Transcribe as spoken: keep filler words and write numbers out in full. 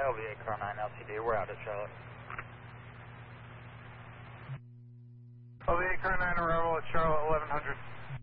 L V eight Car nine L T D, we're out at Charlotte. L V eight Car nine arrival at Charlotte eleven hundred.